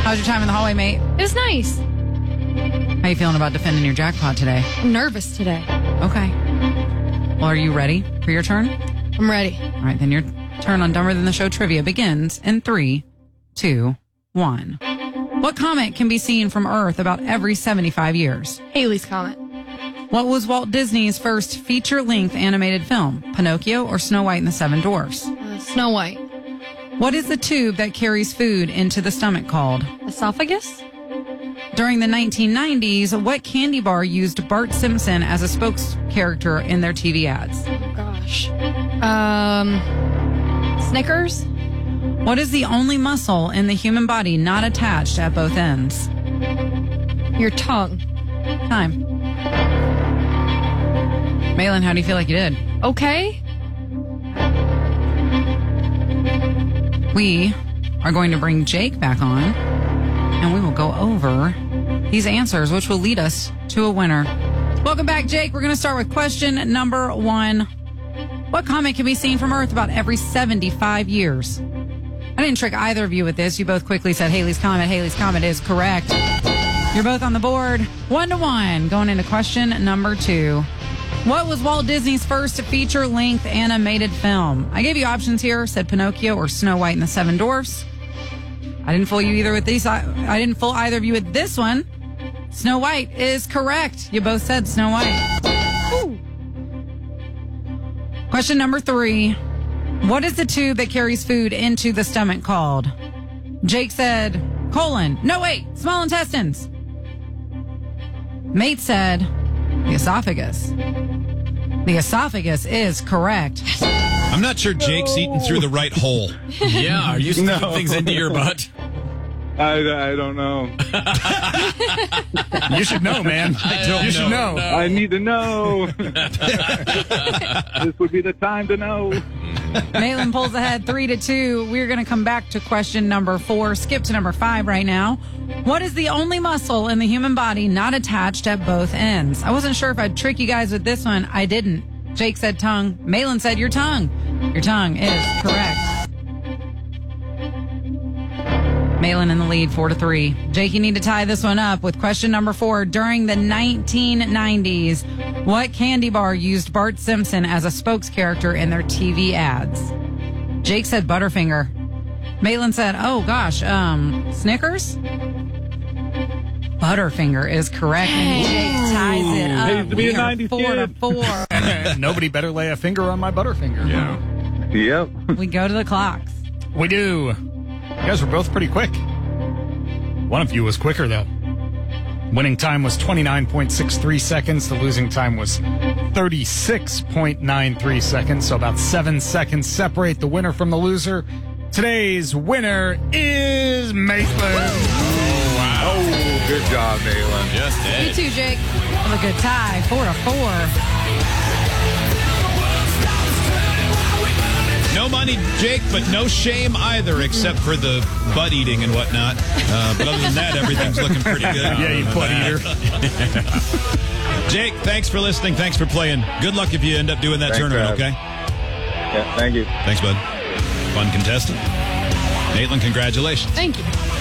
How's your time in the hallway, mate? It was nice. How you feeling about defending your jackpot today? I'm nervous today. Okay. Well, are you ready for your turn? I'm ready. All right, then your turn on Dumber Than the Show trivia begins in 3, 2, 1. What comet can be seen from Earth about every 75 years? Haley's Comet. What was Walt Disney's first feature-length animated film? Pinocchio or Snow White and the Seven Dwarfs? Snow White. What is the tube that carries food into the stomach called? Esophagus. During the 1990s, what candy bar used Bart Simpson as a spokes character in their TV ads? Oh, gosh. Snickers. What is the only muscle in the human body not attached at both ends? Your tongue. Time. Malin, how do you feel like you did? Okay. We are going to bring Jake back on, and we will go over these answers, which will lead us to a winner. Welcome back, Jake. We're going to start with question number 1. What comet can be seen from Earth about every 75 years? I didn't trick either of you with this. You both quickly said Haley's Comet. Haley's Comet is correct. You're both on the board, 1-1. Going into question number 2. What was Walt Disney's first feature-length animated film? I gave you options here, said Pinocchio or Snow White and the Seven Dwarfs. I didn't fool you either with these. I didn't fool either of you with this one. Snow White is correct. You both said Snow White. Ooh. Question number 3. What is the tube that carries food into the stomach called? Jake said colon. No, wait, small intestines. Mate said the esophagus. The esophagus is correct. I'm not sure Jake's eating through the right hole. Yeah, are you sticking things into your butt? I don't know. You should know, man. You should know. I need to know. This would be the time to know. Malin pulls ahead 3-2. We're going to come back to question number 4. Skip to number 5 right now. What is the only muscle in the human body not attached at both ends? I wasn't sure if I'd trick you guys with this one. I didn't. Jake said tongue. Malin said your tongue. Your tongue is correct. Malin in the lead, 4-3. Jake, you need to tie this one up with question number 4. During the 1990s, what candy bar used Bart Simpson as a spokes character in their TV ads? Jake said Butterfinger. Malin said, oh gosh, Snickers? Butterfinger is correct. And Jake ties it up. Needs to be a 90s 4-4. Nobody better lay a finger on my Butterfinger. Yeah. Yep. We go to the clocks. We do. You guys were both pretty quick. One of you was quicker, though. Winning time was 29.63 seconds. The losing time was 36.93 seconds. So about 7 seconds separate the winner from the loser. Today's winner is Maitland. Oh, wow. Oh, good job, Malin. Just You did. too, Jake. Have a good tie, 4-4. No money, Jake, but no shame either, except for the butt eating and whatnot. But other than that, everything's looking pretty good. Yeah, you butt eater. Jake, thanks for listening. Thanks for playing. Good luck if you end up doing that Thanks, tournament, Trav. okay? Yeah, thank you. Thanks, bud. Fun contestant. Maitland, congratulations. Thank you.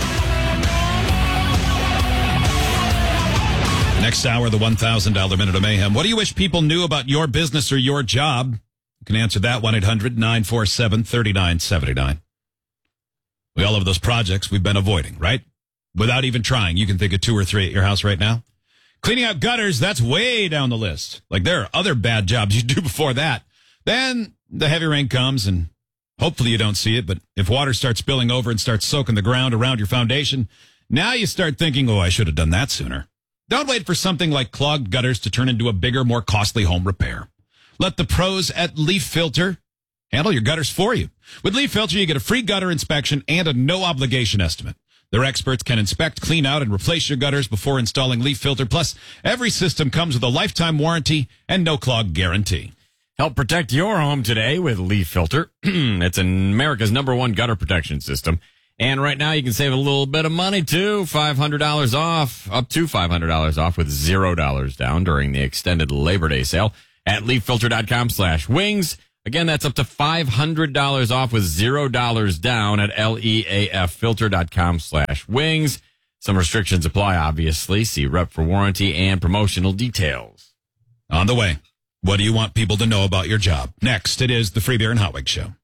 Next hour, the $1,000 Minute of Mayhem. What do you wish people knew about your business or your job? You can answer that 1-800-947-3979. We all have those projects we've been avoiding, right? Without even trying. You can think of 2 or 3 at your house right now. Cleaning out gutters, that's way down the list. Like there are other bad jobs you do before that. Then the heavy rain comes and hopefully you don't see it, but if water starts spilling over and starts soaking the ground around your foundation, now you start thinking, oh, I should have done that sooner. Don't wait for something like clogged gutters to turn into a bigger, more costly home repair. Let the pros at Leaf Filter handle your gutters for you. With Leaf Filter, you get a free gutter inspection and a no-obligation estimate. Their experts can inspect, clean out, and replace your gutters before installing Leaf Filter. Plus, every system comes with a lifetime warranty and no-clog guarantee. Help protect your home today with Leaf Filter. It's America's #1 gutter protection system. And right now you can save a little bit of money too. $500 off, up to $500 off with $0 down during the extended Labor Day sale at leaffilter.com/wings. Again, that's up to $500 off with $0 down at leaffilter.com/wings. Some restrictions apply, obviously. See rep for warranty and promotional details. On the way, what do you want people to know about your job? Next, it is the Free Beer and Hot Wings Show.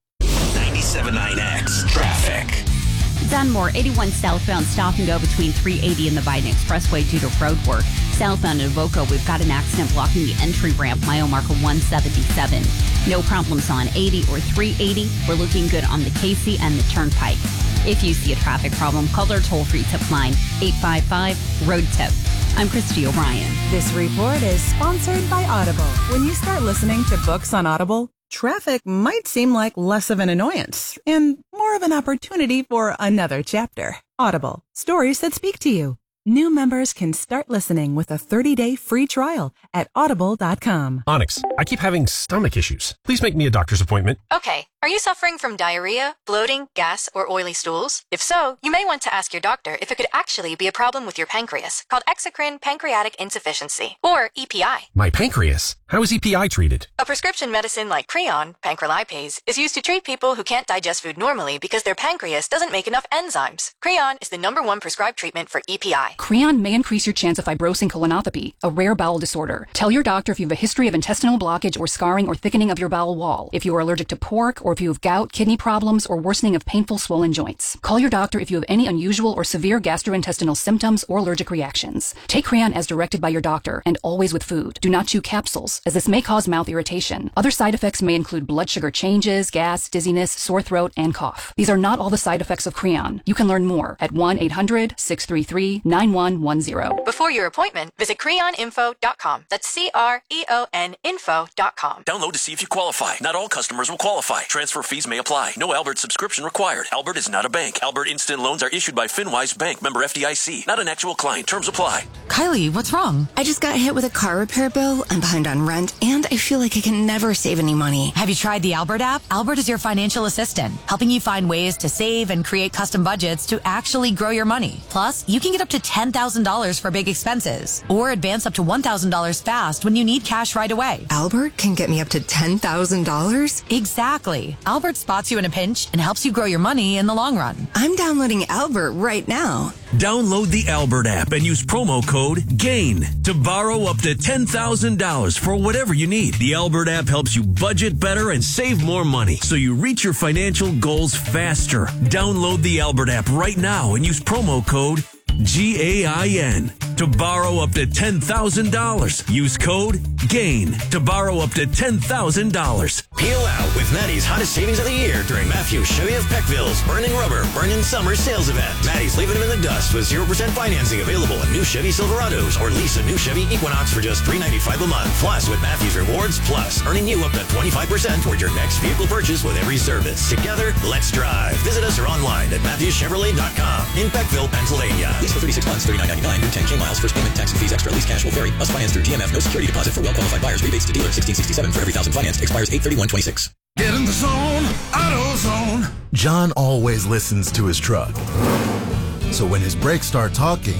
97.9X traffic. Dunmore, 81 southbound, stop and go between 380 and the Biden Expressway due to road work. Southbound at Avoca, we've got an accident blocking the entry ramp, mile marker 177. No problems on 80 or 380. We're looking good on the Casey and the Turnpike. If you see a traffic problem, call our toll-free tip line, 855-ROAD-TIP. I'm Christy O'Brien. This report is sponsored by Audible. When you start listening to books on Audible, traffic might seem like less of an annoyance and more of an opportunity for another chapter. Audible, stories that speak to you. New members can start listening with a 30-day free trial at audible.com. Onyx, I keep having stomach issues. Please make me a doctor's appointment. Okay. Are you suffering from diarrhea, bloating, gas, or oily stools? If so, you may want to ask your doctor if it could actually be a problem with your pancreas, called exocrine pancreatic insufficiency, or EPI. My pancreas? How is EPI treated? A prescription medicine like Creon, pancrelipase, is used to treat people who can't digest food normally because their pancreas doesn't make enough enzymes. Creon is the #1 prescribed treatment for EPI. Creon may increase your chance of fibrosing colonopathy, a rare bowel disorder. Tell your doctor if you have a history of intestinal blockage or scarring or thickening of your bowel wall, if you are allergic to pork, or if you have gout, kidney problems, or worsening of painful swollen joints. Call your doctor if you have any unusual or severe gastrointestinal symptoms or allergic reactions. Take Creon as directed by your doctor and always with food. Do not chew capsules, as this may cause mouth irritation. Other side effects may include blood sugar changes, gas, dizziness, sore throat, and cough. These are not all the side effects of Creon. You can learn more at 1-800-633-9110. Before your appointment, visit creoninfo.com. That's CREON info.com. Download to see if you qualify. Not all customers will qualify. Transfer fees may apply. No Albert subscription required. Albert is not a bank. Albert Instant Loans are issued by FinWise Bank, member FDIC. Not an actual client. Terms apply. Kylie, what's wrong? I just got hit with a car repair bill. I'm behind on rent, and I feel like I can never save any money. Have you tried the Albert app? Albert is your financial assistant, helping you find ways to save and create custom budgets to actually grow your money. Plus, you can get up to $10,000 for big expenses, or advance up to $1,000 fast when you need cash right away. Albert can get me up to $10,000? Exactly. Albert spots you in a pinch and helps you grow your money in the long run. I'm downloading Albert right now. Download the Albert app and use promo code GAIN to borrow up to $10,000 for whatever you need. The Albert app helps you budget better and save more money so you reach your financial goals faster. Download the Albert app right now and use promo code GAIN to borrow up to $10,000. Use code GAIN to borrow up to $10,000. Peel out with Maddie's hottest savings of the year during Matthews Chevy of Peckville's Burning Rubber, Burning Summer sales event. Maddie's leaving them in the dust with 0% financing available in new Chevy Silverados, or lease a new Chevy Equinox for just $395 a month. Plus, with Matthews Rewards Plus, earning you up to 25% toward your next vehicle purchase with every service. Together, let's drive. Visit us or online at MatthewsChevrolet.com in Peckville, Pennsylvania. Lease for 36 months, $39.99. New 10K miles. First payment, tax and fees extra. Lease cash will vary. Must finance through GMF. No security deposit for well-qualified buyers. Rebates to dealer. $16.67 for every $1,000 financed. Expires 8/31/26. Get in the zone. AutoZone. John always listens to his truck. So when his brakes start talking,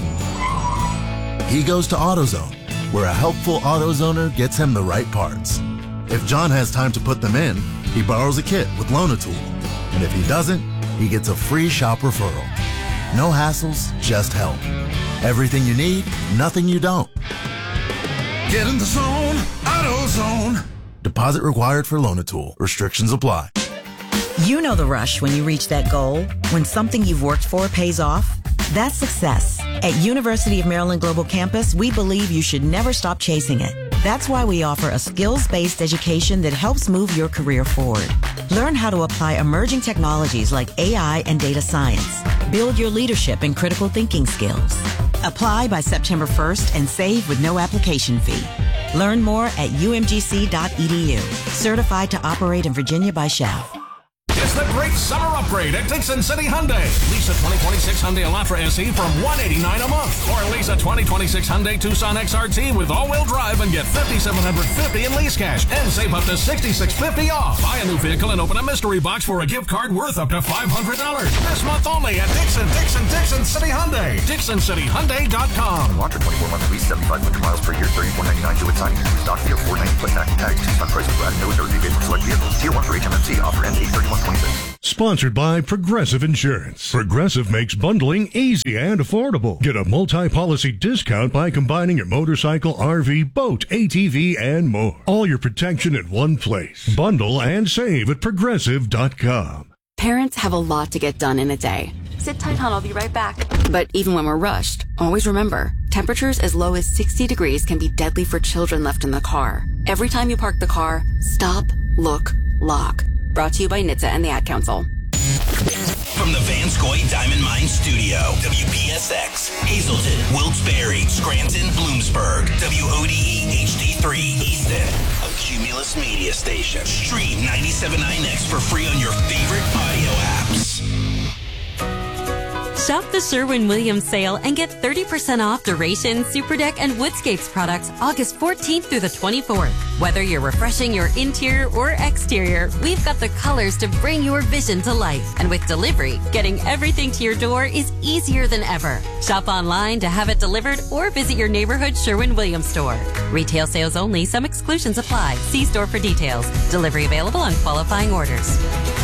he goes to AutoZone, where a helpful AutoZoner gets him the right parts. If John has time to put them in, he borrows a kit with Loan-A-Tool. And if he doesn't, he gets a free shop referral. No hassles, just help. Everything you need, nothing you don't. Get in the zone, AutoZone. Deposit required for Loan-A-Tool. Restrictions apply. You know the rush when you reach that goal, when something you've worked for pays off. That's success. At University of Maryland Global Campus, we believe you should never stop chasing it. That's why we offer a skills-based education that helps move your career forward. Learn how to apply emerging technologies like AI and data science. Build your leadership and critical thinking skills. Apply by September 1st and save with no application fee. Learn more at umgc.edu. Certified to operate in Virginia by Shell. It's the great summer upgrade at Dixon City Hyundai. Lease a 2026 Hyundai Elantra SE from $189 a month. Or lease a 2026 Hyundai Tucson XRT with all-wheel drive and get $5,750 in lease cash and save up to $6,650 off. Buy a new vehicle and open a mystery box for a gift card worth up to $500. This month only at Dixon City Hyundai. DixonCityHyundai.com. Elantra 24-month lease, 7,500 miles per year, $34.99 due at signing. Stock vehicle, $490 plus tax and tags. Tucson prices flat. No reserve rebate for select vehicles. Tier 1 for HMMC. Offer ends 8/31/26. Sponsored by Progressive Insurance. Progressive makes bundling easy and affordable. Get a multi-policy discount by combining your motorcycle, RV, boat, ATV, and more. All your protection in one place. Bundle and save at Progressive.com. Parents have a lot to get done in a day. Sit tight, hon. I'll be right back. But even when we're rushed, always remember, temperatures as low as 60 degrees can be deadly for children left in the car. Every time you park the car, stop, look, lock. Brought to you by NHTSA and the Ad Council. From the Vanscoy Diamond Mine Studio, WPSX, Hazleton, Wilkes-Barre, Scranton, Bloomsburg, WODE HD3 Easton, a Cumulus media station. Stream 97.9X for free on your favorite audio apps. Shop the Sherwin-Williams sale and get 30% off Duration, Superdeck, and Woodscapes products August 14th through the 24th. Whether you're refreshing your interior or exterior, we've got the colors to bring your vision to life. And with delivery, getting everything to your door is easier than ever. Shop online to have it delivered or visit your neighborhood Sherwin-Williams store. Retail sales only. Some exclusions apply. See store for details. Delivery available on qualifying orders.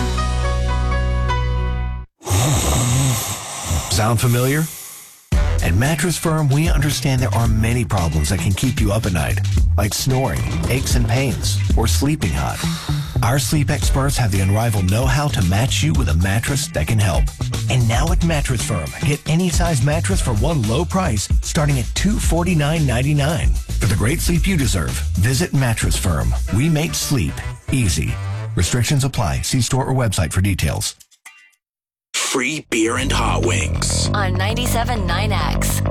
Sound familiar? At Mattress Firm, we understand there are many problems that can keep you up at night, like snoring, aches and pains, or sleeping hot. Our sleep experts have the unrivaled know-how to match you with a mattress that can help. And now at Mattress Firm, get any size mattress for one low price, starting at $249.99. For the great sleep you deserve, visit Mattress Firm. We make sleep easy. Restrictions apply. See store or website for details. Free beer and hot wings. On 97.9X.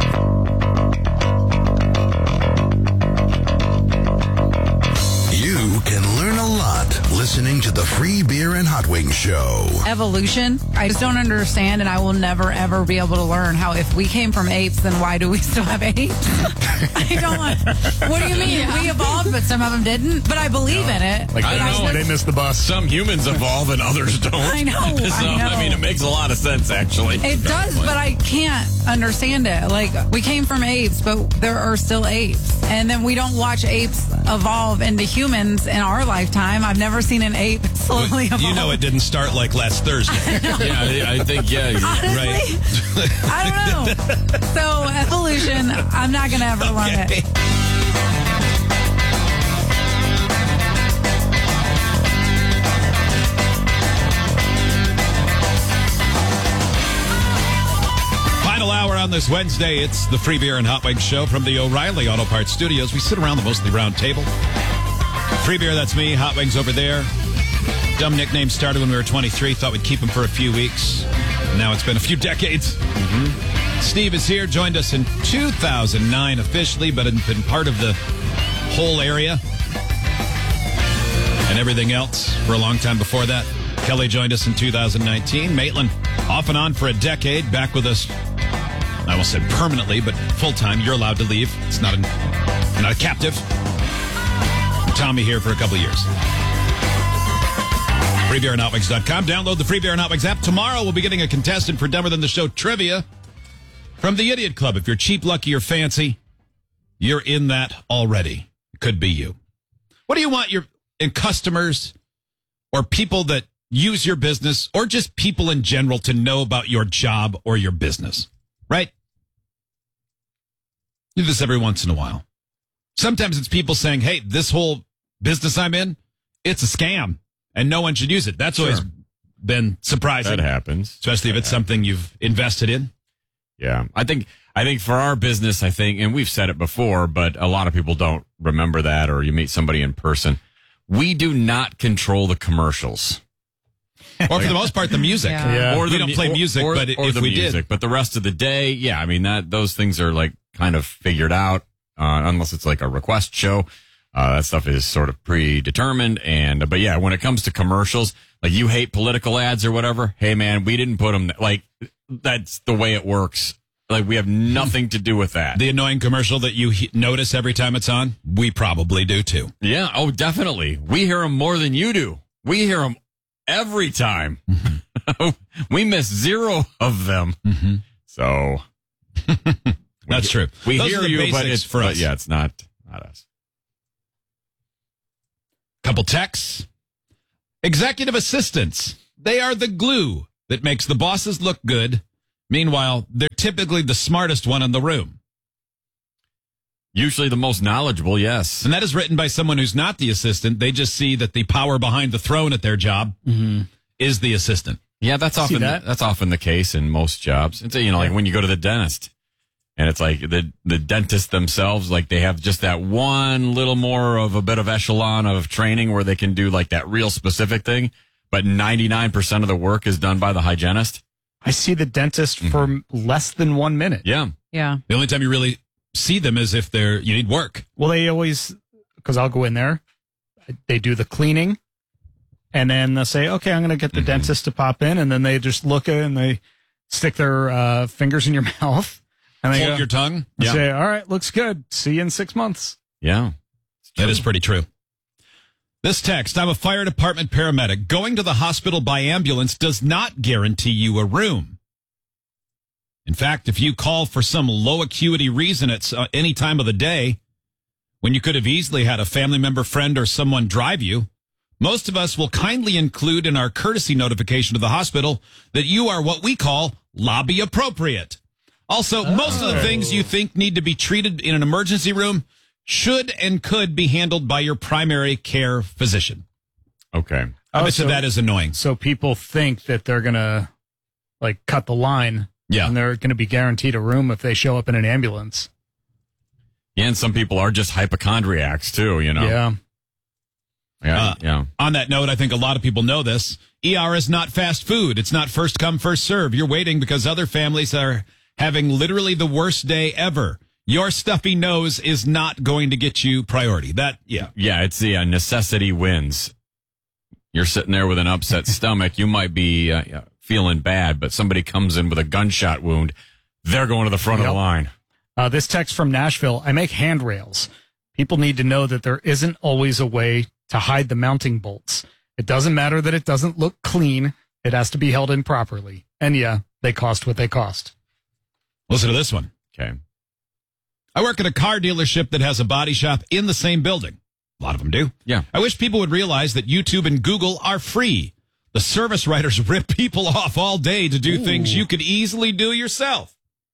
You can learn a lot listening to the Free Beer and Hot Wings Show. Evolution. I just don't understand, and I will never, ever be able to learn how if we came from apes, then why do we still have apes? I don't What do you mean? Yeah. We evolved, but some of them didn't? But I believe in it. Like, I don't know. They missed the bus. Some humans evolve and others don't. I know. I mean, it makes a lot of sense, actually. It does, but I can't understand it. Like, we came from apes, but there are still apes. And then we don't watch apes evolve into humans in our lifetime. I've never seen an ape slowly evolve. You know it didn't start like last Thursday. Yeah, I think, Honestly, right. I don't know. So, evolution, I'm not going to ever learn it. Final hour on this Wednesday. It's the Free Beer and Hot Wings Show from the O'Reilly Auto Parts Studios. We sit around the mostly round table. Free Beer, that's me. Hot Wings over there. Dumb nickname started when we were 23. Thought we'd keep them for a few weeks. Now it's been a few decades. Mm-hmm. Steve is here. Joined us in 2009 officially, but had been part of the whole area and everything else for a long time before that. Kelly joined us in 2019. Maitland off and on for a decade. Back with us, I almost said permanently, but full-time. You're allowed to leave. It's not you're not a captive. And Tommy here for a couple of years. FreeBeerandHotWings.com. Download the Free Beer and Hot Wings app. Tomorrow we'll be getting a contestant for Dumber Than the Show trivia from the Idiot Club. If you're cheap, lucky, or fancy, you're in that already. It could be you. What do you want your customers or people that use your business or just people in general to know about your job or your business? Right? Do this every once in a while. Sometimes it's people saying, hey, this whole business I'm in, it's a scam. And no one should use it. That's always been surprising. That happens. Especially if it's something you've invested in. Yeah. I think for our business, and we've said it before, but a lot of people don't remember that, or you meet somebody in person. We do not control the commercials. Or for the most part, the music. Yeah. Or we don't play music, but if we did. But the rest of the day, yeah, I mean, those things are like kind of figured out, unless it's like a request show. That stuff is sort of predetermined. But yeah, when it comes to commercials, Like, you hate political ads or whatever. Hey, man, we didn't put them. Like, that's the way it works. Like, we have nothing to do with that. The annoying commercial that you notice every time it's on, we probably do too. Yeah. Oh, definitely. We hear them more than you do. We hear them every time. We miss 0 of them. Mm-hmm. So that's true. We Those hear are the you, but basics for us. yeah, it's not us. Couple texts. Executive assistants. They are the glue that makes the bosses look good. Meanwhile, they're typically the smartest one in the room. Usually the most knowledgeable, yes. And that is written by someone who's not the assistant. They just see that the power behind the throne at their job is the assistant. Yeah, that's often the case in most jobs. It's, like when you go to the dentist, and it's like the dentist themselves, like they have just that one little more of a bit of echelon of training where they can do like that real specific thing, but 99% of the work is done by the hygienist. I see the dentist for less than 1 minute. Yeah. Yeah. The only time you really see them is if you need work. Well, they always, because I'll go in there, they do the cleaning, and then they'll say, okay, I'm going to get the dentist to pop in, and then they just look at it and they stick their fingers in your mouth. And they hold your tongue. Yeah. Say, all right, looks good. See you in 6 months. Yeah. That is pretty true. This text, I'm a fire department paramedic. Going to the hospital by ambulance does not guarantee you a room. In fact, if you call for some low acuity reason at any time of the day, when you could have easily had a family member, friend, or someone drive you, most of us will kindly include in our courtesy notification to the hospital that you are what we call lobby appropriate. Also, most of the things you think need to be treated in an emergency room should and could be handled by your primary care physician. Okay. I bet you that is annoying. So people think that they're going to like cut the line. Yeah. And they're going to be guaranteed a room if they show up in an ambulance. Yeah, and some people are just hypochondriacs too, Yeah. Yeah. On that note, I think a lot of people know this. ER is not fast food. It's not first come, first serve. You're waiting because other families are having literally the worst day ever. Your stuffy nose is not going to get you priority. Yeah, it's the necessity wins. You're sitting there with an upset stomach. You might be feeling bad, but somebody comes in with a gunshot wound. They're going to the front of the line. This text from Nashville, I make handrails. People need to know that there isn't always a way to hide the mounting bolts. It doesn't matter that it doesn't look clean. It has to be held in properly. And yeah, they cost what they cost. Listen to this one. Okay. I work at a car dealership that has a body shop in the same building. A lot of them do. Yeah. I wish people would realize that YouTube and Google are free. The service writers rip people off all day to do things you could easily do yourself.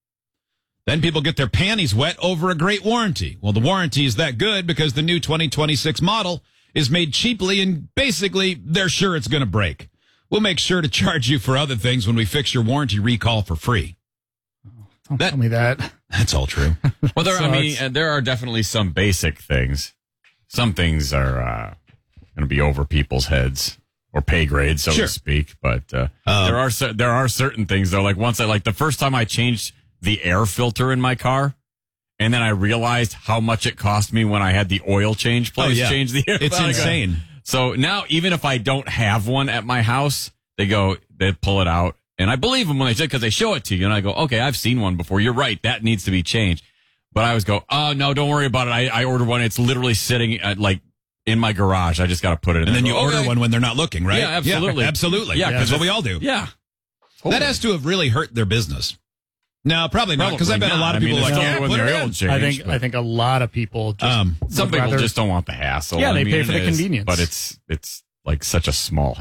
Then people get their panties wet over a great warranty. Well, the warranty is that good because the new 2026 model is made cheaply and basically they're sure it's going to break. We'll make sure to charge you for other things when we fix your warranty recall for free. Don't tell me that. That's all true. Well, there are definitely some basic things. Some things are going to be over people's heads or pay grade, so to speak. But there are certain things though. Like the first time I changed the air filter in my car, and then I realized how much it cost me when I had the oil change place change the air. It's insane. So now, even if I don't have one at my house, they pull it out. And I believe them when they say, because they show it to you. And I go, okay, I've seen one before. You're right. That needs to be changed. But I always go, oh, no, don't worry about it. I ordered one. It's literally sitting in my garage. I just got to put it in. And then you order one when they're not looking, right? Yeah, absolutely. Yeah, absolutely. Yeah, that's what we all do. Yeah. Totally. That has to have really hurt their business. No, probably not. Because I bet a lot of people put it in. I think a lot of people just some people just don't want the hassle. Yeah, they pay for the convenience. But it's like such a small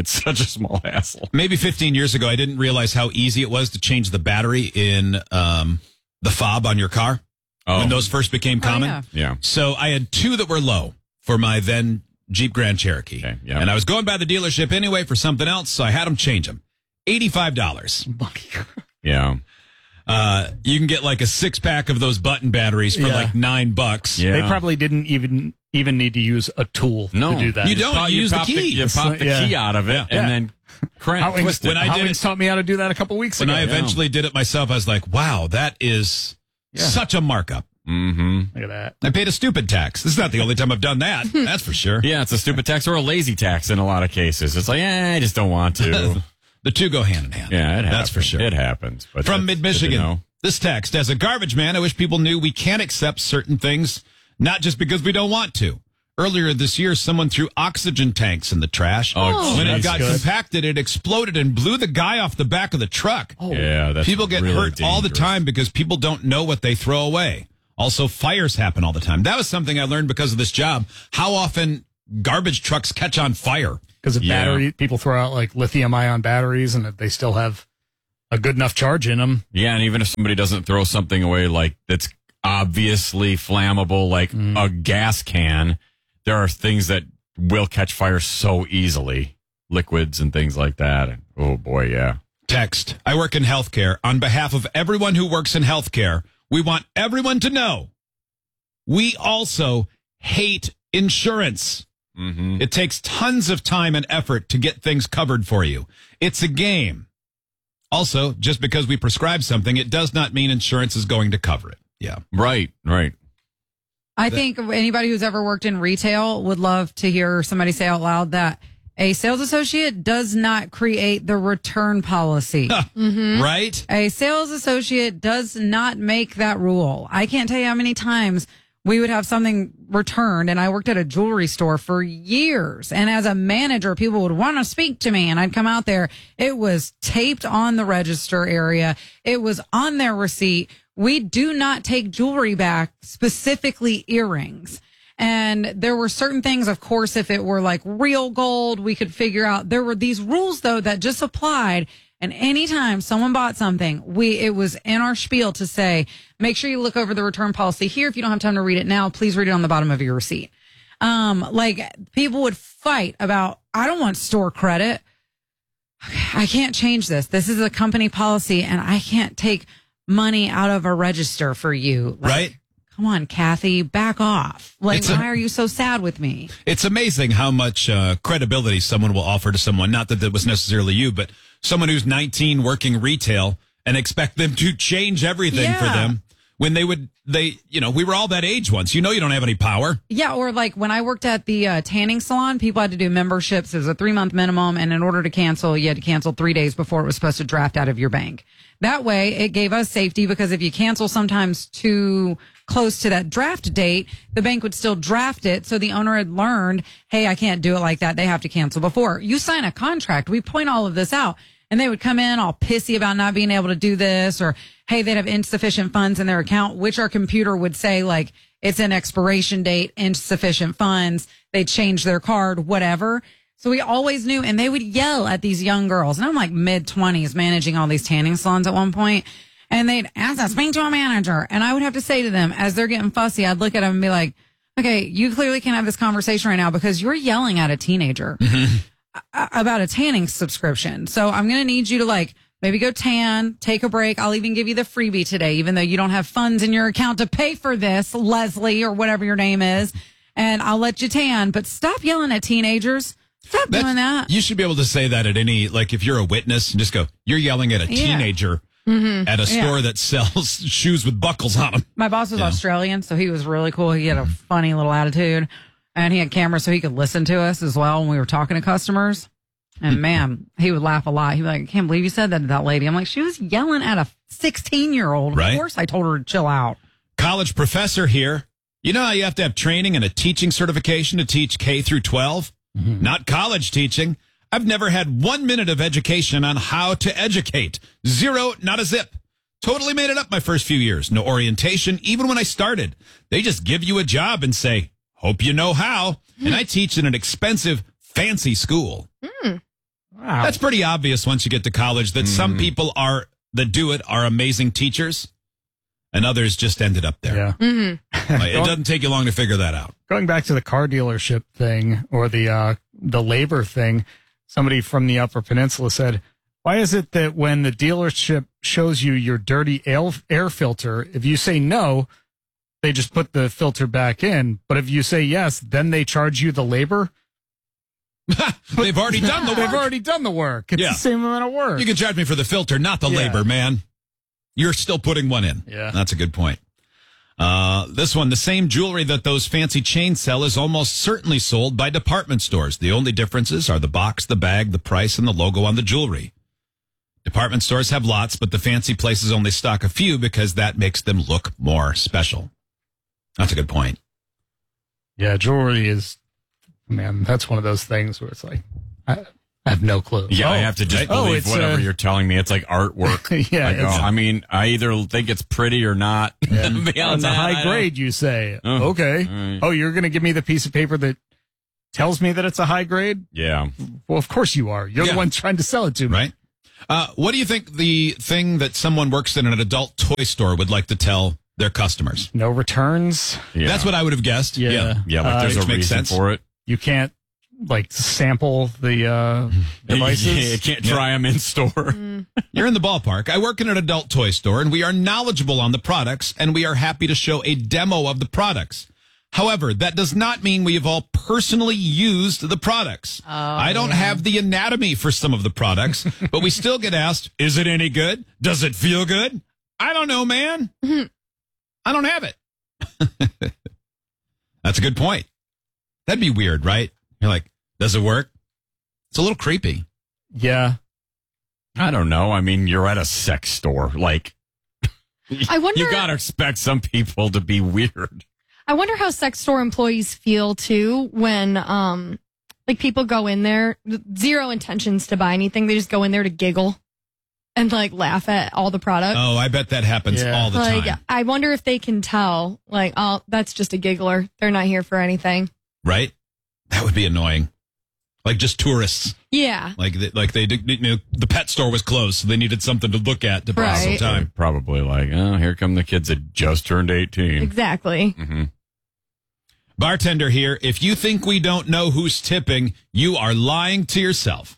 hassle. Maybe 15 years ago, I didn't realize how easy it was to change the battery in the fob on your car when those first became common. Yeah. So I had two that were low for my then Jeep Grand Cherokee. Okay, yeah. And I was going by the dealership anyway for something else, so I had them change them. $85. Yeah. You can get like a 6-pack of those button batteries for like $9. Yeah. They probably didn't even need to use a tool to do that. You don't. You use the key. You pop the key out of it and then twist it. When I did it, taught me how to do that a couple weeks ago. When I eventually did it myself, I was like, wow, that is such a markup. Mm-hmm. Look at that. I paid a stupid tax. This is not the only time I've done that. That's for sure. Yeah, it's a stupid tax or a lazy tax in a lot of cases. It's like, I just don't want to. The two go hand in hand. Yeah, it happens. That's for sure. It happens. But From that's Mid-Michigan, good to know. this text, as a garbage man, I wish people knew we can't accept certain things, not just because we don't want to. Earlier this year, someone threw oxygen tanks in the trash. Oh, when it geez. got compacted, it exploded and blew the guy off the back of the truck. Yeah, that's People get really hurt all the dangerous. time because people don't know what they throw away. Also, fires happen all the time. That was something I learned because of this job. How often garbage trucks catch on fire. Because of battery, people throw out like lithium-ion batteries, and if they still have a good enough charge in them. Yeah, and even if somebody doesn't throw something away like that's obviously flammable, like a gas can, there are things that will catch fire so easily, liquids and things like that. And, oh boy, yeah. Text. I work in healthcare. On behalf of everyone who works in healthcare, we want everyone to know we also hate insurance. Mm-hmm. It takes tons of time and effort to get things covered for you. It's a game. Also, just because we prescribe something, it does not mean insurance is going to cover it. Yeah. Right. I think anybody who's ever worked in retail would love to hear somebody say out loud that a sales associate does not create the return policy. Right? A sales associate does not make that rule. I can't tell you how many times we would have something returned, and I worked at a jewelry store for years. And as a manager, people would want to speak to me, and I'd come out there. It was taped on the register area. It was on their receipt. We do not take jewelry back, specifically earrings. And there were certain things, of course, if it were like real gold, we could figure out. There were these rules, though, that just applied. And anytime someone bought something, it was in our spiel to say, make sure you look over the return policy here. If you don't have time to read it now, please read it on the bottom of your receipt. Like people would fight about, I don't want store credit. I can't change this. This is a company policy and I can't take money out of a register for you. Like, right? Come on, Kathy, back off. Like, why are you so sad with me? It's amazing how much credibility someone will offer to someone. Not that was necessarily you, but someone who's 19 working retail and expect them to change everything for them when we were all that age once. You know, you don't have any power. Yeah. Or like when I worked at the tanning salon, people had to do memberships. It was a 3-month minimum. And in order to cancel, you had to cancel 3 days before it was supposed to draft out of your bank. That way it gave us safety because if you cancel sometimes too close to that draft date, the bank would still draft it. So the owner had learned, hey, I can't do it like that. They have to cancel before. You sign a contract. We point all of this out. And they would come in all pissy about not being able to do this, or, hey, they'd have insufficient funds in their account, which our computer would say, like, it's an expiration date, insufficient funds. They'd change their card, whatever. So we always knew, and they would yell at these young girls. And I'm like mid-20s managing all these tanning salons at one point. And they'd ask us, speak to a manager. And I would have to say to them, as they're getting fussy, I'd look at them and be like, okay, you clearly can't have this conversation right now because you're yelling at a teenager about a tanning subscription. So I'm going to need you to like maybe go tan, take a break. I'll even give you the freebie today, even though you don't have funds in your account to pay for this, Leslie, or whatever your name is. And I'll let you tan, but stop yelling at teenagers. Stop doing that. You should be able to say that at any, like if you're a witness and just go, you're yelling at a teenager at a store that sells shoes with buckles on them. My boss was Australian, so he was really cool. He had a funny little attitude. And he had cameras so he could listen to us as well when we were talking to customers. And man, he would laugh a lot. He'd be like, I can't believe you said that to that lady. I'm like, she was yelling at a 16-year-old. Right. Of course I told her to chill out. College professor here. You know how you have to have training and a teaching certification to teach K through 12? Not college teaching. I've never had 1 minute of education on how to educate. Zero, not a zip. Totally made it up my first few years. No orientation, even when I started. They just give you a job and say, hope you know how. And I teach in an expensive, fancy school. Wow. That's pretty obvious once you get to college that some people that do it are amazing teachers and others just ended up there. Yeah. It doesn't take you long to figure that out. Going back to the car dealership thing or the labor thing, somebody from the Upper Peninsula said, why is it that when the dealership shows you your dirty air filter, if you say no, they just put the filter back in, but if you say yes, then they charge you the labor? They've already done the work. They've already done the work. It's the same amount of work. You can charge me for the filter, not the labor, man. You're still putting one in. Yeah. That's a good point. This one, the same jewelry that those fancy chains sell is almost certainly sold by department stores. The only differences are the box, the bag, the price, and the logo on the jewelry. Department stores have lots, but the fancy places only stock a few because that makes them look more special. That's a good point. Yeah, jewelry is, man, that's one of those things where it's like, I have no clue. Yeah, I have to just believe whatever you're telling me. It's like artwork. Yeah. I mean, I either think it's pretty or not. On the high grade, you say, okay. Right. Oh, you're going to give me the piece of paper that tells me that it's a high grade? Yeah. Well, of course you are. You're the one trying to sell it to me. Right. What do you think the thing that someone works in an adult toy store would like to tell their customers? No returns. Yeah. That's what I would have guessed. Yeah. Like there's a which makes reason sense for it. You can't like sample the devices. You can't try them in store. You're in the ballpark. I work in an adult toy store, and we are knowledgeable on the products, and we are happy to show a demo of the products. However, that does not mean we have all personally used the products. I don't have the anatomy for some of the products, but we still get asked, is it any good? Does it feel good? I don't know, man. I don't have it. That's a good point. That'd be weird, right? You're like, does it work? It's a little creepy. Yeah. I don't know. I mean, you're at a sex store. Like, I wonder. You got to expect some people to be weird. I wonder how sex store employees feel too when, like people go in there, zero intentions to buy anything. They just go in there to giggle and like laugh at all the products. Oh, I bet that happens all the time. I wonder if they can tell, like, oh, that's just a giggler. They're not here for anything. Right? That would be annoying. Like just tourists. Yeah. The pet store was closed, so they needed something to look at to pass some time. Probably like, oh, here come the kids that just turned 18. Exactly. Mm-hmm. Bartender here. If you think we don't know who's tipping, you are lying to yourself.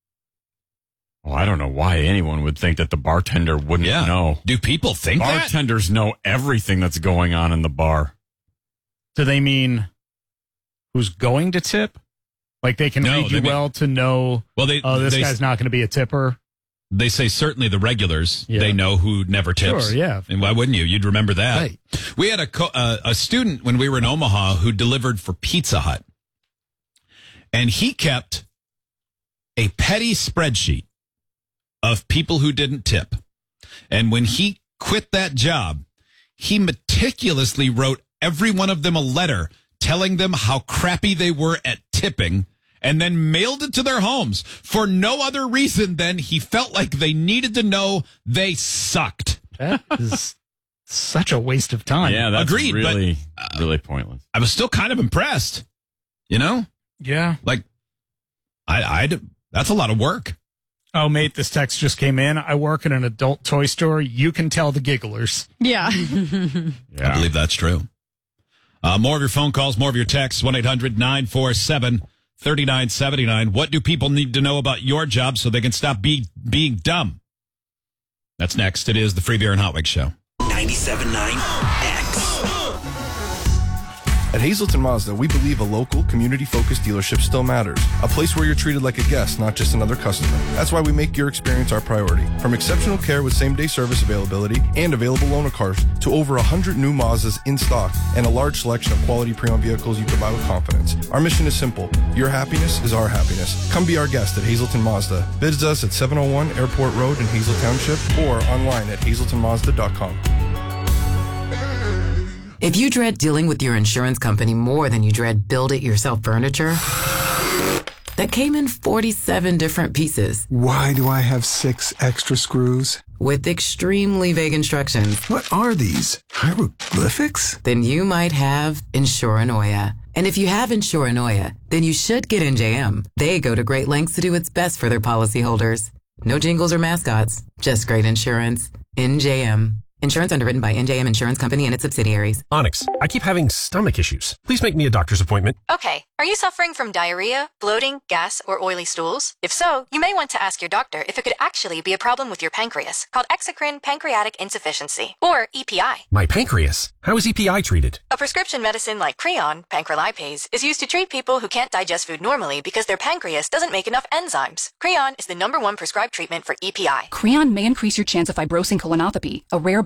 Well, I don't know why anyone would think that the bartender wouldn't know. Do people think bartenders know everything that's going on in the bar? Do they mean who's going to tip? Like they can read you well to know, this guy's not going to be a tipper? They say certainly the regulars, they know who never tips. Sure, yeah. And why wouldn't you? You'd remember that. Right. We had a student when we were in Omaha who delivered for Pizza Hut. And he kept a petty spreadsheet of people who didn't tip. And when he quit that job, he meticulously wrote every one of them a letter telling them how crappy they were at tipping, and then mailed it to their homes for no other reason than he felt like they needed to know they sucked. That is such a waste of time. Yeah, that's Agreed, really, really pointless. I was still kind of impressed, you know? Yeah. Like, that's a lot of work. Oh, mate, this text just came in. I work in an adult toy store. You can tell the gigglers. Yeah. I believe that's true. More of your phone calls, more of your texts, 1-800-947-3979. What do people need to know about your job so they can stop being dumb? That's next. It is the Free Beer and Hot Wings Show. 97.9 X. At Hazelton Mazda, we believe a local, community-focused dealership still matters. A place where you're treated like a guest, not just another customer. That's why we make your experience our priority. From exceptional care with same-day service availability and available loaner cars to over 100 new Mazdas in stock and a large selection of quality pre-owned vehicles you can buy with confidence. Our mission is simple. Your happiness is our happiness. Come be our guest at Hazelton Mazda. Visit us at 701 Airport Road in Hazel Township or online at hazeltonmazda.com. If you dread dealing with your insurance company more than you dread build-it-yourself furniture, that came in 47 different pieces. Why do I have 6 extra screws? With extremely vague instructions. What are these? Hieroglyphics? Then you might have Insuranoia. And if you have Insuranoia, then you should get NJM. They go to great lengths to do what's best for their policyholders. No jingles or mascots, just great insurance. NJM. Insurance underwritten by NJM Insurance Company and its subsidiaries. Onyx, I keep having stomach issues. Please make me a doctor's appointment. Okay, are you suffering from diarrhea, bloating, gas, or oily stools? If so, you may want to ask your doctor if it could actually be a problem with your pancreas, called exocrine pancreatic insufficiency, or EPI. My pancreas? How is EPI treated? A prescription medicine like Creon, pancrelipase, is used to treat people who can't digest food normally because their pancreas doesn't make enough enzymes. Creon is the #1 prescribed treatment for EPI. Creon may increase your chance of fibrosing colonopathy, a rare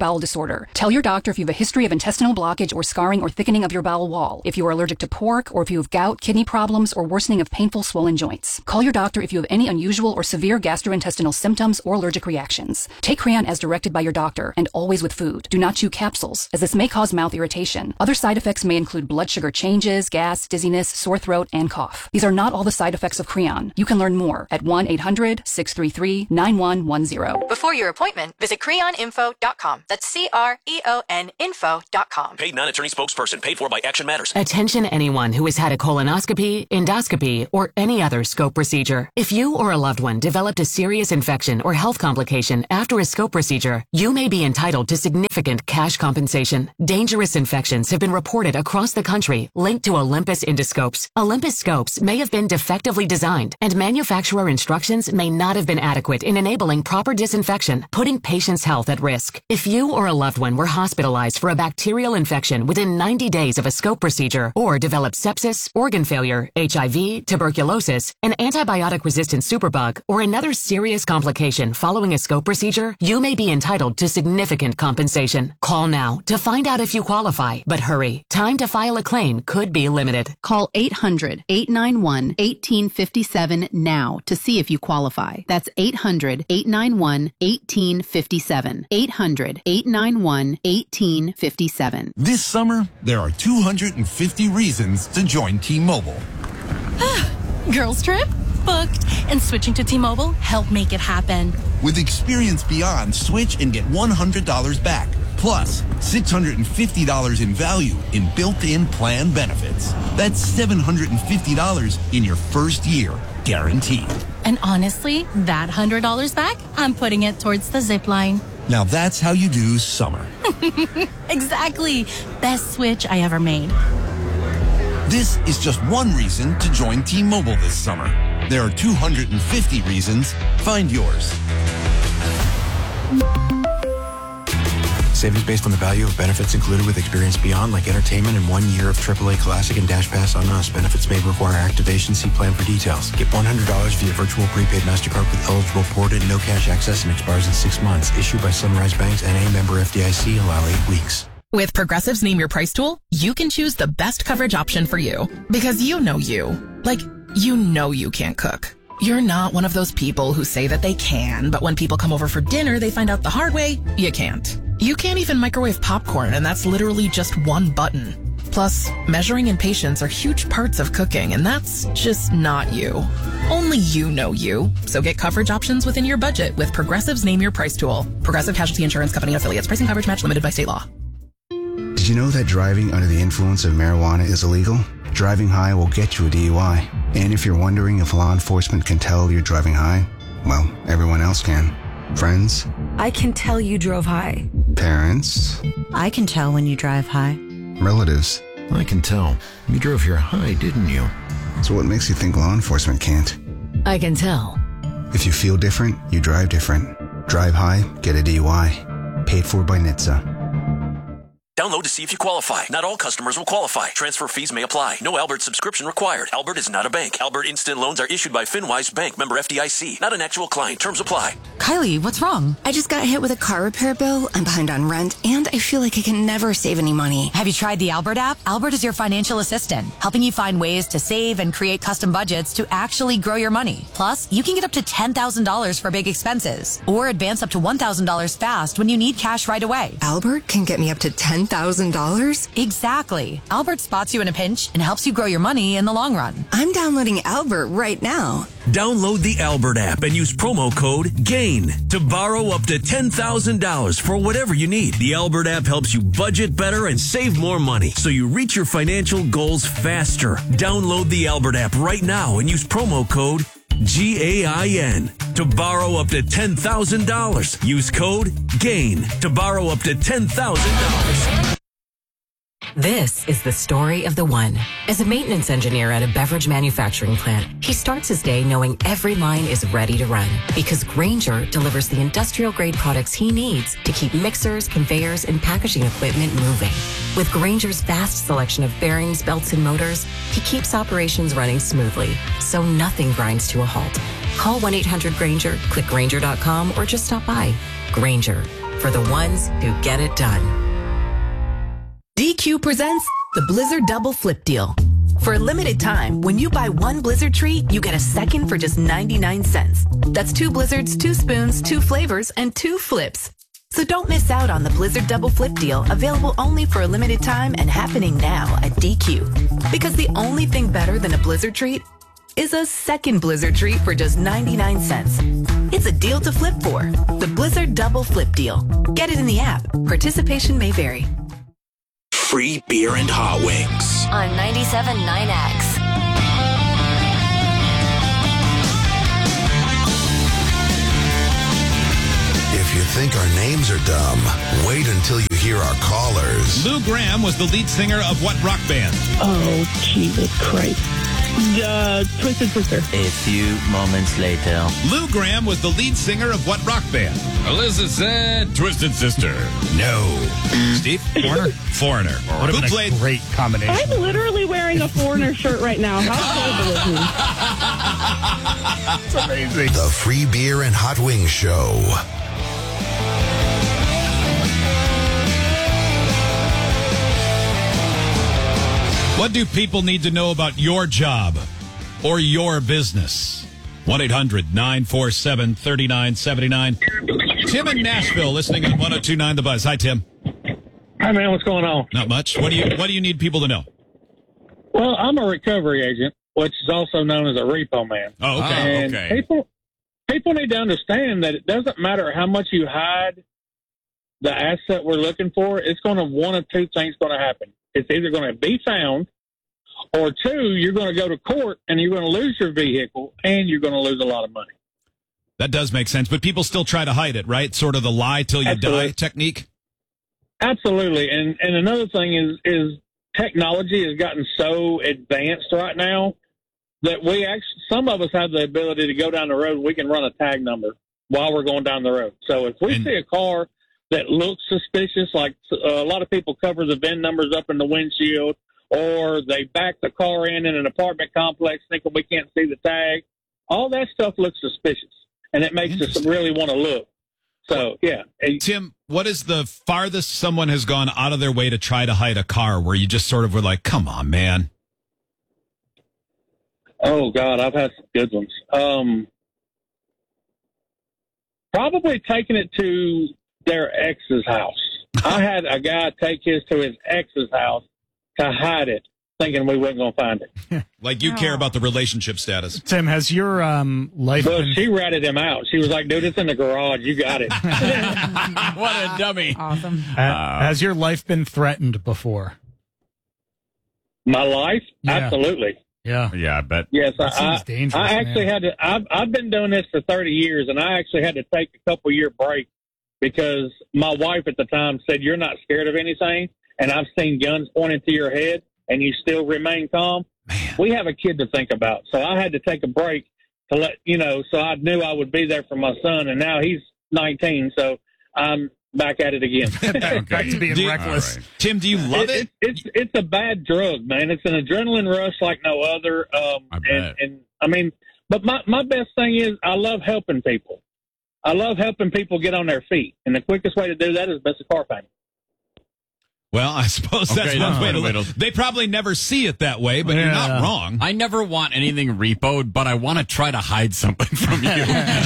bowel disorder. Tell your doctor if you have a history of intestinal blockage or scarring or thickening of your bowel wall, if you are allergic to pork, or if you have gout, kidney problems, or worsening of painful swollen joints. Call your doctor if you have any unusual or severe gastrointestinal symptoms or allergic reactions. Take Creon as directed by your doctor and always with food. Do not chew capsules, as this may cause mouth irritation. Other side effects may include blood sugar changes, gas, dizziness, sore throat, and cough. These are not all the side effects of Creon. You can learn more at 1-800-633-9110. Before your appointment, visit creoninfo.com. That's CREON info.com. Paid non-attorney spokesperson. Paid for by Action Matters. Attention anyone who has had a colonoscopy, endoscopy, or any other scope procedure. If you or a loved one developed a serious infection or health complication after a scope procedure, you may be entitled to significant cash compensation. Dangerous infections have been reported across the country linked to Olympus endoscopes. Olympus scopes may have been defectively designed, and manufacturer instructions may not have been adequate in enabling proper disinfection, putting patients' health at risk. If you or a loved one were hospitalized for a bacterial infection within 90 days of a scope procedure, or developed sepsis, organ failure, HIV, tuberculosis, an antibiotic-resistant superbug, or another serious complication following a scope procedure, you may be entitled to significant compensation. Call now to find out if you qualify, but hurry. Time to file a claim could be limited. Call 800-891-1857 now to see if you qualify. That's 800-891-1857. 800-891-1857. This summer, there are 250 reasons to join T-Mobile. Girls trip? Booked. And switching to T-Mobile helped make it happen. With Experience Beyond, switch and get $100 back. Plus, $650 in value in built-in plan benefits. That's $750 in your first year, guaranteed. And honestly, that $100 back, I'm putting it towards the zip line. Now that's how you do summer. Exactly. Best switch I ever made. This is just one reason to join T-Mobile this summer. There are 250 reasons. Find yours. Savings based on the value of benefits included with Experience Beyond, like entertainment and 1 year of AAA Classic and Dash Pass on us. Benefits may require activation. See plan for details. Get $100 via virtual prepaid MasterCard with eligible ported, no cash access, and expires in 6 months. Issued by Sunrise Banks, N.A. member FDIC. Allow 8 weeks. With Progressive's Name Your Price tool, you can choose the best coverage option for you. Because you know you. Like, you know you can't cook. You're not one of those people who say that they can, but when people come over for dinner, they find out the hard way, you can't. You can't even microwave popcorn, and that's literally just one button. Plus, measuring and patience are huge parts of cooking, and that's just not you. Only you know you. So get coverage options within your budget with Progressive's Name Your Price tool. Progressive Casualty Insurance Company affiliates. Pricing coverage match limited by state law. Did you know that driving under the influence of marijuana is illegal? Driving high will get you a DUI. And if you're wondering if law enforcement can tell you're driving high, well, everyone else can. Friends? I can tell you drove high. Parents? I can tell when you drive high. Relatives? I can tell. You drove here high, didn't you? So what makes you think law enforcement can't? I can tell. If you feel different, you drive different. Drive high, get a DUI. Paid for by NHTSA. Download to see if you qualify. Not all customers will qualify. Transfer fees may apply. No Albert subscription required. Albert is not a bank. Albert Instant Loans are issued by FinWise Bank, member FDIC. Not an actual client. Terms apply. Kylie, what's wrong? I just got hit with a car repair bill. I'm behind on rent, and I feel like I can never save any money. Have you tried the Albert app? Albert is your financial assistant, helping you find ways to save and create custom budgets to actually grow your money. Plus, you can get up to $10,000 for big expenses, or advance up to $1,000 fast when you need cash right away. Albert can get me up to $10,000? Exactly. Albert spots you in a pinch and helps you grow your money in the long run. I'm downloading Albert right now. Download the Albert app and use promo code GAIN to borrow up to $10,000 for whatever you need. The Albert app helps you budget better and save more money so you reach your financial goals faster. Download the Albert app right now and use promo code GAIN to borrow up to $10,000. Use code GAIN to borrow up to $10,000. This is the story of the one. As a maintenance engineer at a beverage manufacturing plant, he starts his day knowing every line is ready to run because Grainger delivers the industrial-grade products he needs to keep mixers, conveyors, and packaging equipment moving. With Grainger's vast selection of bearings, belts, and motors, he keeps operations running smoothly, so nothing grinds to a halt. Call 1-800-GRAINGER, click Grainger.com, or just stop by. Grainger, for the ones who get it done. DQ presents the Blizzard Double Flip Deal. For a limited time, when you buy one Blizzard treat, you get a second for just 99 cents. That's 2 Blizzards, 2 spoons, 2 flavors, and 2 flips. So don't miss out on the Blizzard Double Flip Deal, available only for a limited time and happening now at DQ. Because the only thing better than a Blizzard treat is a second Blizzard treat for just 99 cents. It's a deal to flip for. The Blizzard Double Flip Deal. Get it in the app. Participation may vary. Free beer and hot wings. On 97.9X. If you think our names are dumb, wait until you hear our callers. Lou Gramm was the lead singer of what rock band? Oh, Jesus Christ. Twisted Sister. A few moments later. Lou Gramm was the lead singer of what rock band? Alyssa said Twisted Sister. No. Steve? Foreigner? Foreigner. Would have Who been played? a great combination. I'm literally wearing a Foreigner shirt right now. How cool is me? It's amazing. The Free Beer and Hot Wings Show. What do people need to know about your job or your business? 1-800-947-3979. Tim in Nashville, listening on 102.9 The Buzz. Hi, Tim. Hi, man. What's going on? Not much. What do you need people to know? Well, I'm a recovery agent, which is also known as a repo man. Oh, okay. And okay. people need to understand that it doesn't matter how much you hide the asset we're looking for. It's going to one of two things going to happen. It's either going to be found, or two, you're going to go to court and you're going to lose your vehicle and you're going to lose a lot of money. That does make sense, but people still try to hide it, right? Sort of the lie till you die technique. Absolutely. And another thing is technology has gotten so advanced right now that some of us have the ability to go down the road. We can run a tag number while we're going down the road. So if we see a car that looks suspicious, like a lot of people cover the VIN numbers up in the windshield, or they back the car in an apartment complex thinking we can't see the tag, all that stuff looks suspicious, and it makes us really want to look. So, yeah. Tim, what is the farthest someone has gone out of their way to try to hide a car where you just sort of were like, come on, man? Oh, God, I've had some good ones. Probably taking it to their ex's house. I had a guy take his to his ex's house to hide it, thinking we weren't going to find it. Like you care about the relationship status. Tim, has your life Well, been... she ratted him out. She was like, dude, it's in the garage. You got it. What a dummy. Awesome. has your life been threatened before? My life? Yeah. Absolutely. Yeah. Yeah, I bet. Yes, seems dangerous, I actually man. had to. I've been doing this for 30 years, and I actually had to take a couple-year break because my wife at the time said, "You're not scared of anything, and I've seen guns pointed to your head, and you still remain calm." Man. We have a kid to think about, so I had to take a break to let so I knew I would be there for my son, and now he's 19, so I'm back at it again. Back to being reckless. Right. Tim, do you love it? It's a bad drug, man. It's an adrenaline rush like no other. And I mean, but my best thing is I love helping people. I love helping people get on their feet, and the quickest way to do that is miss a car payment. Well, I suppose that's one way to look. They probably never see it that way, but you're not wrong. I never want anything repoed, but I want to try to hide something from you.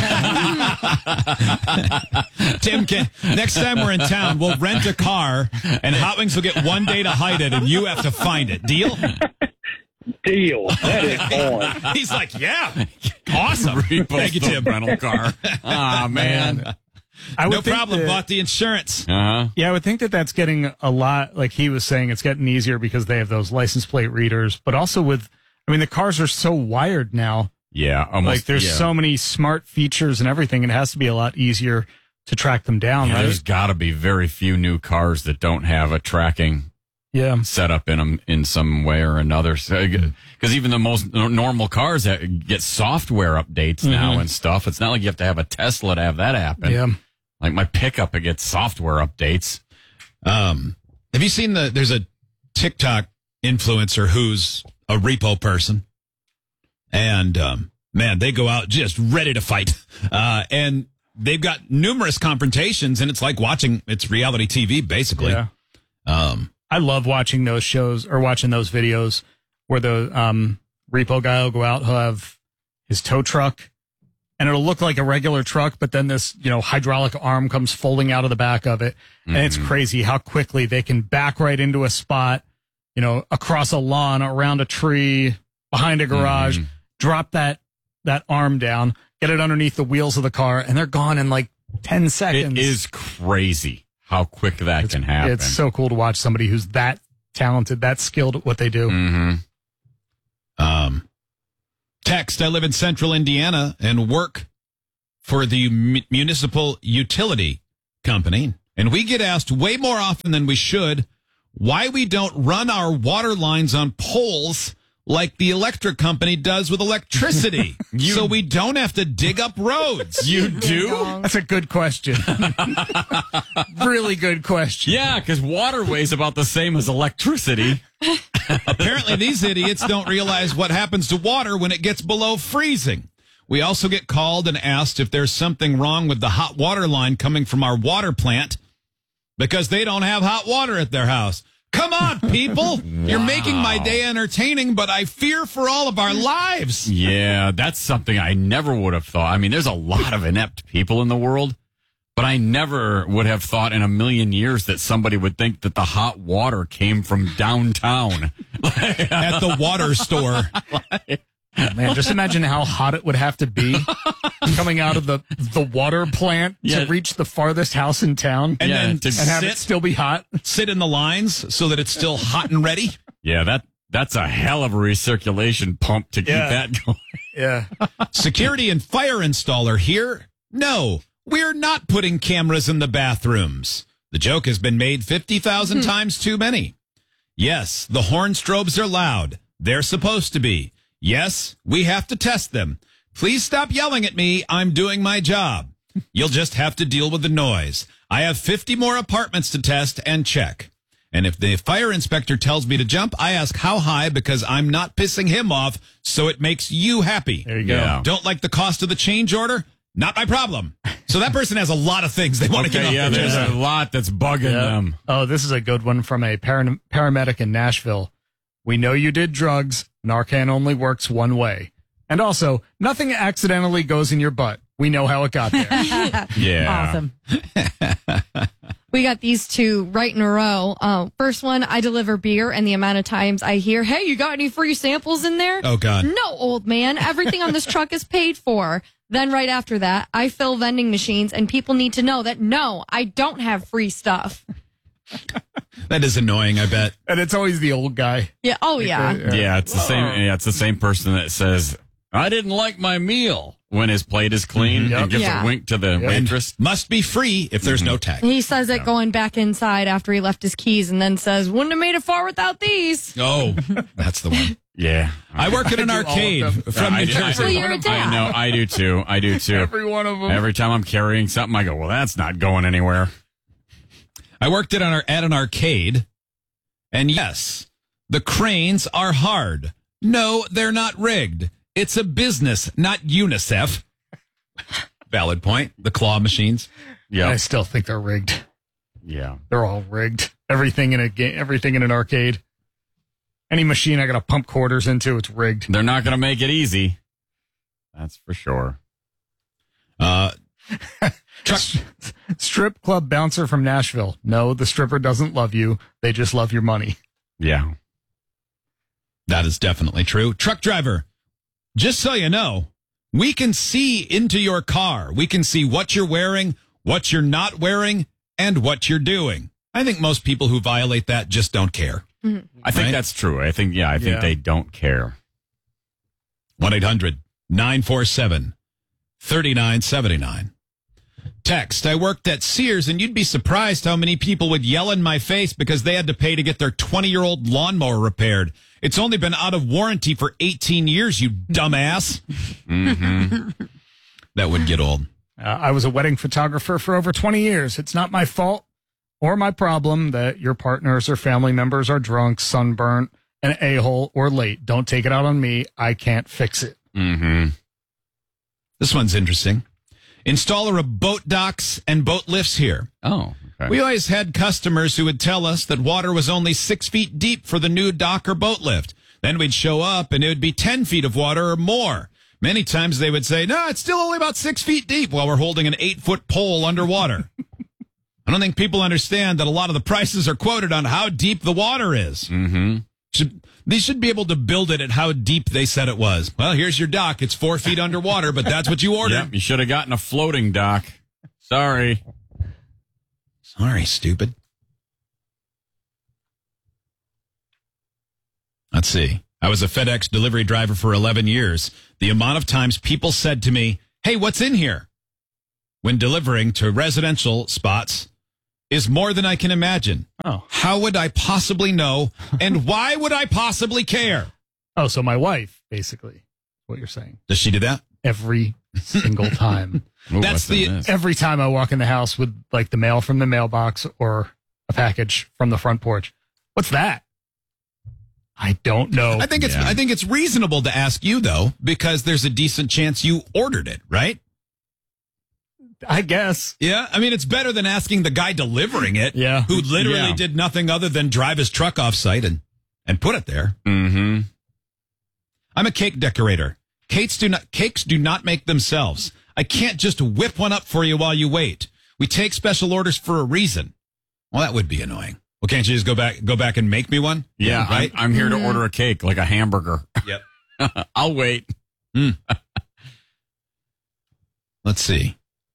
Tim, next time we're in town, we'll rent a car, and Hot Wings will get one day to hide it, and you have to find it. Deal? Deal. That is fun. He's like, yeah, awesome. Thank you, Tim. Rental car. Ah, man. No problem. Bought the insurance. Uh-huh. Yeah, I would think that that's getting a lot, like he was saying, it's getting easier because they have those license plate readers, but also the cars are so wired now. Yeah. Almost, like there's so many smart features and everything. It has to be a lot easier to track them down, right? There's got to be very few new cars that don't have a tracking set up in them in some way or another. Because even the most normal cars get software updates now and stuff. It's not like you have to have a Tesla to have that happen. Yeah. Like my pickup, it gets software updates. Have you seen there's a TikTok influencer who's a repo person, and man, they go out just ready to fight. And they've got numerous confrontations, and it's like it's reality TV, basically. Yeah. I love watching those shows or watching those videos where the repo guy will go out, he'll have his tow truck, and it'll look like a regular truck, but then this, hydraulic arm comes folding out of the back of it. And it's crazy how quickly they can back right into a spot, across a lawn, around a tree, behind a garage, drop that arm down, get it underneath the wheels of the car, and they're gone in like 10 seconds. It is crazy how quick that can happen. It's so cool to watch somebody who's that talented, that skilled at what they do. Text, I live in central Indiana and work for the municipal utility company, and we get asked way more often than we should why we don't run our water lines on poles like the electric company does with electricity, so we don't have to dig up roads. You do? That's a good question. Really good question. Yeah, because water weighs about the same as electricity. Apparently, these idiots don't realize what happens to water when it gets below freezing. We also get called and asked if there's something wrong with the hot water line coming from our water plant because they don't have hot water at their house. Come on, people. Wow. You're making my day entertaining, but I fear for all of our lives. Yeah, that's something I never would have thought. I mean, there's a lot of inept people in the world, but I never would have thought in a million years that somebody would think that the hot water came from downtown. At the water store. Man, just imagine how hot it would have to be coming out of the water plant to reach the farthest house in town and then to have it still be hot. Sit in the lines so that it's still hot and ready. Yeah, that's a hell of a recirculation pump to keep that going. Yeah. Security and fire installer here? No, we're not putting cameras in the bathrooms. The joke has been made 50,000 times too many. Yes, the horn strobes are loud. They're supposed to be. Yes, we have to test them. Please stop yelling at me. I'm doing my job. You'll just have to deal with the noise. I have 50 more apartments to test and check. And if the fire inspector tells me to jump, I ask how high because I'm not pissing him off, so it makes you happy. There you go. Yeah. Don't like the cost of the change order? Not my problem. So that person has a lot of things they want to get off their there's chest. a lot that's bugging them. Oh, this is a good one from a paramedic in Nashville. We know you did drugs. Narcan only works one way. And also, nothing accidentally goes in your butt. We know how it got there. Yeah. Awesome. We got these two right in a row. First one, I deliver beer, and the amount of times I hear, hey, you got any free samples in there? Oh, God. No, old man. Everything on this truck is paid for. Then right after that, I fill vending machines, and people need to know that, no, I don't have free stuff. That is annoying, I bet. And it's always the old guy. Yeah. Oh, yeah. Yeah, it's the same. Yeah, it's the same person that says, I didn't like my meal when his plate is clean and gives a wink to the waitress. Must be free if there's no tag. He says it going back inside after he left his keys and then says, wouldn't have made it far without these. Oh, that's the one. Yeah. I work in an arcade from New Jersey. Well, you're a dad. I know. I do too. Every one of them. Every time I'm carrying something, I go, well, that's not going anywhere. I worked at an arcade, and yes, the cranes are hard. No, they're not rigged. It's a business, not UNICEF. Valid point. The claw machines. Yeah, I still think they're rigged. Yeah, they're all rigged. Everything in a game, everything in an arcade. Any machine I got to pump quarters into, it's rigged. They're not going to make it easy. That's for sure. Strip club bouncer from Nashville. No, the stripper doesn't love you. They just love your money. Yeah. That is definitely true. Truck driver, just so you know, we can see into your car. We can see what you're wearing, what you're not wearing, and what you're doing. I think most people who violate that just don't care. Mm-hmm. I think that's true. I think they don't care. 1-800-947-3979. Text, I worked at Sears, and you'd be surprised how many people would yell in my face because they had to pay to get their 20-year-old lawnmower repaired. It's only been out of warranty for 18 years, you dumbass. Mm-hmm. That would get old. I was a wedding photographer for over 20 years. It's not my fault or my problem that your partners or family members are drunk, sunburnt, an a-hole, or late. Don't take it out on me. I can't fix it. Mm-hmm. This one's interesting. Installer of boat docks and boat lifts here. Oh, okay. We always had customers who would tell us that water was only 6 feet deep for the new dock or boat lift. Then we'd show up and it would be 10 feet of water or more. Many times they would say, no, it's still only about 6 feet deep while we're holding an 8-foot pole underwater. I don't think people understand that a lot of the prices are quoted on how deep the water is. Mm-hmm. They should be able to build it at how deep they said it was. Well, here's your dock. It's 4 feet underwater, but that's what you ordered. Yep, you should have gotten a floating dock. Sorry. Sorry, stupid. Let's see. I was a FedEx delivery driver for 11 years. The amount of times people said to me, hey, what's in here? When delivering to residential spots is more than I can imagine. Oh. How would I possibly know? And why would I possibly care? Oh, so my wife, basically, what you're saying. Does she do that? Every single time. That's the every time I walk in the house with like the mail from the mailbox or a package from the front porch. What's that? I don't know. I think it's reasonable to ask you though, because there's a decent chance you ordered it, right? I guess. Yeah. I mean, it's better than asking the guy delivering it, who literally did nothing other than drive his truck off site and put it there. Mm-hmm. I'm a cake decorator. Cakes do not make themselves. I can't just whip one up for you while you wait. We take special orders for a reason. Well, that would be annoying. Well, can't you just go back and make me one? Yeah, right. I'm here to order a cake, like a hamburger. Yep. I'll wait. Let's see.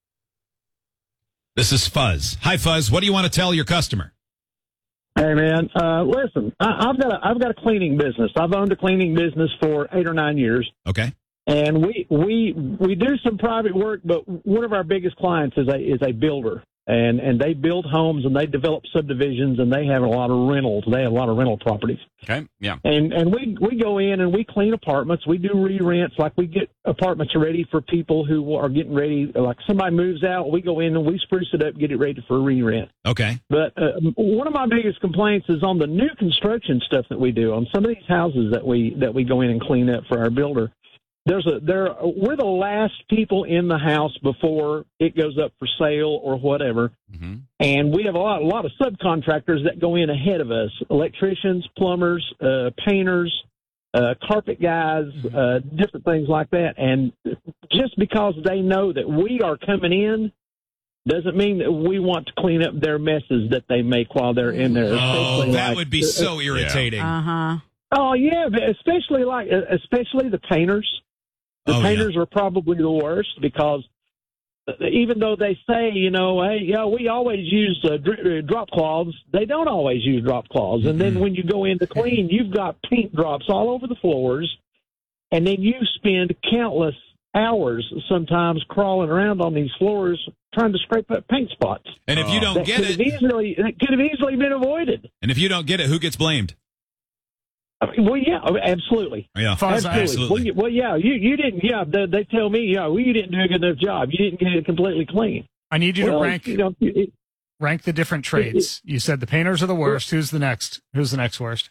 This is Fuzz. Hi, Fuzz. What do you want to tell your customer? Hey, man. Listen, I've got a cleaning business. I've owned a cleaning business for 8 or 9 years. Okay. And we do some private work, but one of our biggest clients is a builder. And they build homes and they develop subdivisions and they have a lot of rentals. They have a lot of rental properties. Okay. Yeah. And we go in and we clean apartments. We do re-rents. Like we get apartments ready for people who are getting ready. Like somebody moves out, we go in and we spruce it up, get it ready for a re-rent. Okay. But one of my biggest complaints is on the new construction stuff that we do on some of these houses that we go in and clean up for our builder. We're the last people in the house before it goes up for sale or whatever. Mm-hmm. And we have a lot of subcontractors that go in ahead of us, electricians, plumbers, painters, carpet guys, different things like that. And just because they know that we are coming in doesn't mean that we want to clean up their messes that they make while they're in there. Oh, that would be so irritating. Uh-huh. Oh, yeah, but especially the painters. The painters are probably the worst because even though they say, hey, we always use drop cloths, they don't always use drop cloths. And then when you go in to clean, you've got paint drops all over the floors, and then you spend countless hours sometimes crawling around on these floors trying to scrape up paint spots. And if you don't get it, it could have easily been avoided. And if you don't get it, who gets blamed? Well, yeah, absolutely. Yeah, absolutely. Well, yeah, you didn't. Yeah, they tell me, you didn't do a good enough job. You didn't get it completely clean. I need you to rank the different trades. You said the painters are the worst. Who's the next? Who's the next worst?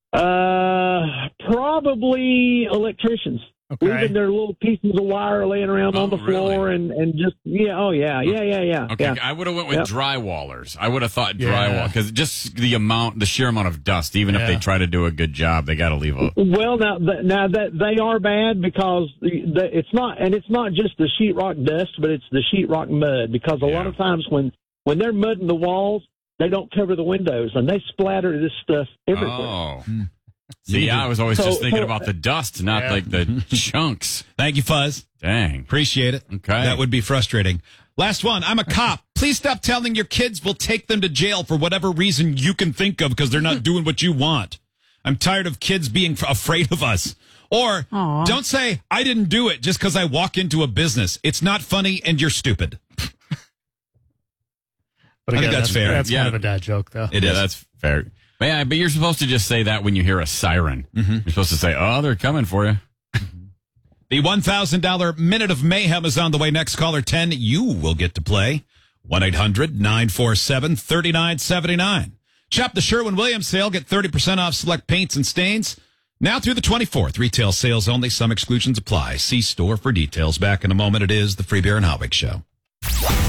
Probably electricians. Okay. Leaving their little pieces of wire laying around on the floor and just, yeah. Okay, I would have went with drywallers. I would have thought drywall because just the sheer amount of dust, even if they try to do a good job, they got to leave a... Well, now that they are bad because it's not just the sheetrock dust, but it's the sheetrock mud because a lot of times when they're mudding the walls, they don't cover the windows and they splatter this stuff everywhere. Oh. See, I was always just thinking about the dust, not like the chunks. Thank you, Fuzz. Dang. Appreciate it. Okay. That would be frustrating. Last one. I'm a cop. Please stop telling your kids we'll take them to jail for whatever reason you can think of because they're not doing what you want. I'm tired of kids being afraid of us. Or don't say, I didn't do it just because I walk into a business. It's not funny and you're stupid. But again, I think that's fair. That's kind of a dad joke, though. It is. That's fair. Yeah, but you're supposed to just say that when you hear a siren. Mm-hmm. You're supposed to say, they're coming for you. The $1,000 Minute of Mayhem is on the way. Next caller 10, you will get to play. 1-800-947-3979. Shop the Sherwin-Williams sale. Get 30% off select paints and stains. Now through the 24th, retail sales only. Some exclusions apply. See store for details. Back in a moment. It is the Free Beer and Hot Wings Show.